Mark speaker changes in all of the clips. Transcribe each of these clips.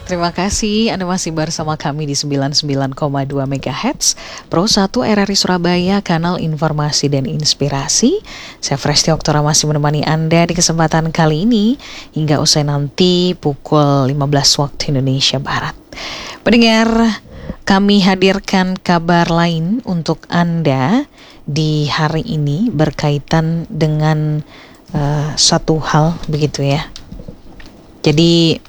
Speaker 1: Terima kasih Anda masih bersama kami di 99,2 MHz Pro 1 RRI Surabaya, kanal informasi dan inspirasi. Saya Fresti Oktora masih menemani Anda di kesempatan kali ini hingga usai nanti pukul 15 waktu Indonesia Barat. Pendengar, kami hadirkan kabar lain untuk Anda di hari ini berkaitan dengan suatu hal begitu ya. Jadi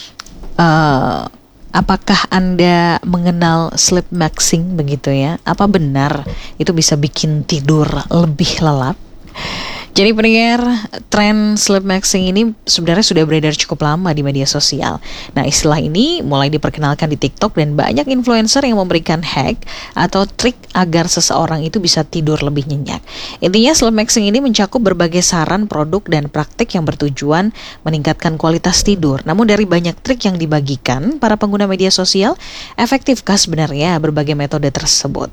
Speaker 1: apakah Anda mengenal sleep maxing begitu ya? Apa benar itu bisa bikin tidur lebih lelap? Jadi pendengar, tren sleep maxing ini sebenarnya sudah beredar cukup lama di media sosial. Nah, istilah ini mulai diperkenalkan di TikTok dan banyak influencer yang memberikan hack atau trik agar seseorang itu bisa tidur lebih nyenyak. Intinya sleep maxing ini mencakup berbagai saran, produk, dan praktik yang bertujuan meningkatkan kualitas tidur. Namun dari banyak trik yang dibagikan para pengguna media sosial, efektifkah sebenarnya berbagai metode tersebut?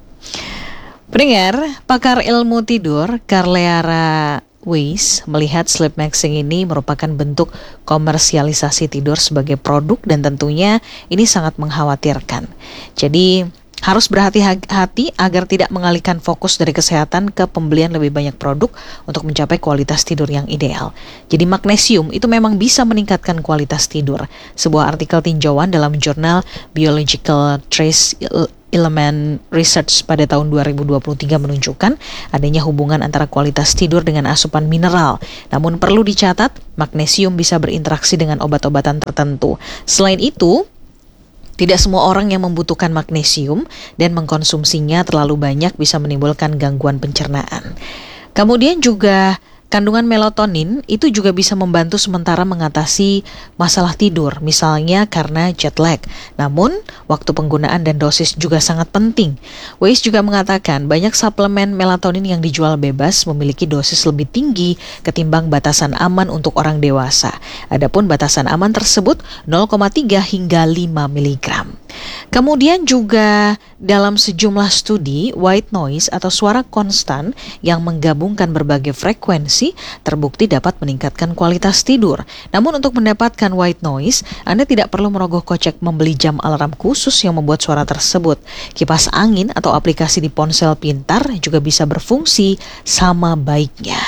Speaker 1: Pendengar, pakar ilmu tidur Carleara Weiss melihat sleep maxing ini merupakan bentuk komersialisasi tidur sebagai produk dan tentunya ini sangat mengkhawatirkan. Jadi harus berhati-hati agar tidak mengalihkan fokus dari kesehatan ke pembelian lebih banyak produk untuk mencapai kualitas tidur yang ideal. Jadi magnesium itu memang bisa meningkatkan kualitas tidur. Sebuah artikel tinjauan dalam jurnal Biological Trace Element Research pada tahun 2023 menunjukkan adanya hubungan antara kualitas tidur dengan asupan mineral. Namun perlu dicatat, magnesium bisa berinteraksi dengan obat-obatan tertentu. Selain itu, tidak semua orang yang membutuhkan magnesium dan mengkonsumsinya terlalu banyak bisa menimbulkan gangguan pencernaan. Kemudian juga kandungan melatonin itu juga bisa membantu sementara mengatasi masalah tidur, misalnya karena jet lag. Namun, waktu penggunaan dan dosis juga sangat penting. Weiss juga mengatakan banyak suplemen melatonin yang dijual bebas memiliki dosis lebih tinggi ketimbang batasan aman untuk orang dewasa. Adapun batasan aman tersebut 0,3 hingga 5 mg. Kemudian juga dalam sejumlah studi, white noise atau suara konstan yang menggabungkan berbagai frekuensi terbukti dapat meningkatkan kualitas tidur. Namun untuk mendapatkan white noise, Anda tidak perlu merogoh kocek membeli jam alarm khusus yang membuat suara tersebut. Kipas angin atau aplikasi di ponsel pintar juga bisa berfungsi sama baiknya.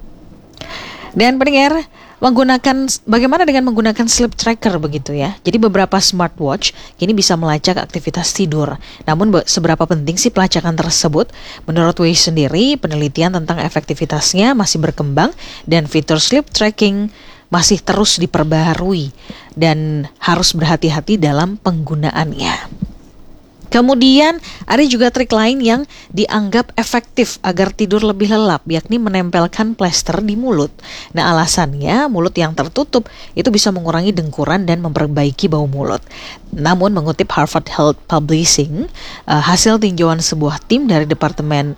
Speaker 1: Dan pendengar, bagaimana dengan menggunakan sleep tracker begitu ya? Jadi beberapa smartwatch kini bisa melacak aktivitas tidur. Namun seberapa penting sih pelacakan tersebut? Menurut Weiss sendiri, penelitian tentang efektivitasnya masih berkembang dan fitur sleep tracking masih terus diperbaharui dan harus berhati-hati dalam penggunaannya. Kemudian ada juga trik lain yang dianggap efektif agar tidur lebih lelap, yakni menempelkan plester di mulut. Nah, alasannya mulut yang tertutup itu bisa mengurangi dengkuran dan memperbaiki bau mulut. Namun mengutip Harvard Health Publishing, hasil tinjauan sebuah tim dari Departemen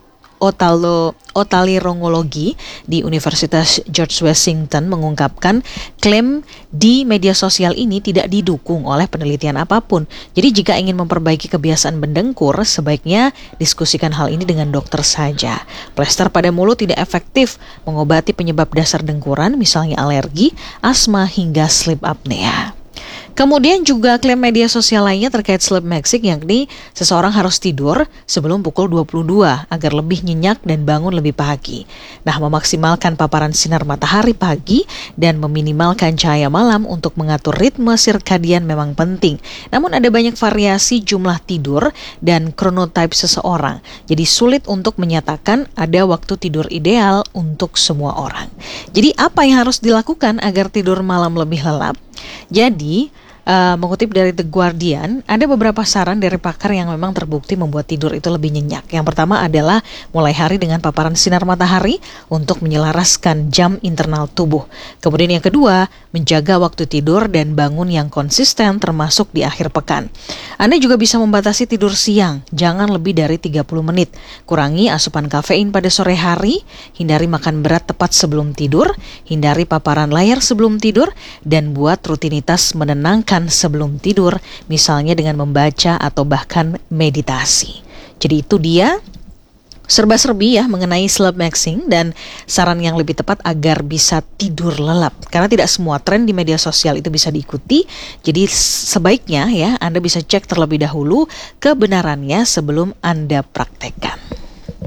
Speaker 1: Otalirongologi di Universitas George Washington mengungkapkan klaim di media sosial ini tidak didukung oleh penelitian apapun. Jadi jika ingin memperbaiki kebiasaan mendengkur, sebaiknya diskusikan hal ini dengan dokter saja. Plester pada mulut tidak efektif mengobati penyebab dasar dengkuran, misalnya alergi, asma, hingga sleep apnea. Kemudian juga klaim media sosial lainnya terkait sleep maxing, yakni seseorang harus tidur sebelum pukul 22 agar lebih nyenyak dan bangun lebih pagi. Nah, memaksimalkan paparan sinar matahari pagi dan meminimalkan cahaya malam untuk mengatur ritme sirkadian memang penting. Namun ada banyak variasi jumlah tidur dan chronotype seseorang. Jadi sulit untuk menyatakan ada waktu tidur ideal untuk semua orang. Jadi apa yang harus dilakukan agar tidur malam lebih lelap? Jadi, mengutip dari The Guardian, ada beberapa saran dari pakar yang memang terbukti membuat tidur itu lebih nyenyak. Yang pertama adalah mulai hari dengan paparan sinar matahari untuk menyelaraskan jam internal tubuh. Kemudian yang kedua, menjaga waktu tidur dan bangun yang konsisten termasuk di akhir pekan. Anda juga bisa membatasi tidur siang, jangan lebih dari 30 menit. Kurangi asupan kafein pada sore hari, hindari makan berat tepat sebelum tidur, hindari paparan layar sebelum tidur, dan buat rutinitas menenangkan sebelum tidur, misalnya dengan membaca atau bahkan meditasi. Jadi itu dia serba-serbi ya mengenai sleep maxing, dan saran yang lebih tepat agar bisa tidur lelap. Karena tidak semua tren di media sosial itu bisa diikuti, jadi sebaiknya ya Anda bisa cek terlebih dahulu kebenarannya sebelum Anda praktekkan.